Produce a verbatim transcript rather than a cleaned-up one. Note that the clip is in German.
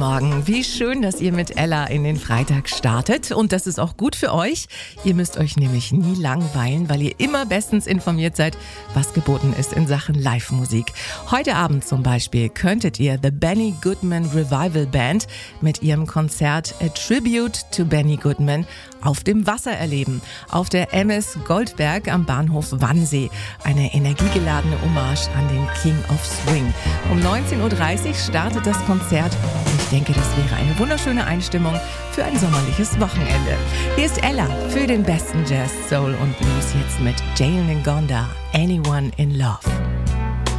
Morgen. Wie schön, dass ihr mit Ella in den Freitag startet. Und das ist auch gut für euch. Ihr müsst euch nämlich nie langweilen, weil ihr immer bestens informiert seid, was geboten ist in Sachen Live-Musik. Heute Abend zum Beispiel könntet ihr The Benny Goodman Revival Band mit ihrem Konzert A Tribute to Benny Goodman auf dem Wasser erleben. Auf der M S Goldberg am Bahnhof Wannsee. Eine energiegeladene Hommage an den King of Swing. Um neunzehn Uhr dreißig startet das Konzert. Und ich denke, das wäre eine wunderschöne Einstimmung für ein sommerliches Wochenende. Hier ist Ella für den besten Jazz, Soul und Blues jetzt mit Jalen Ngonda, Anyone in Love.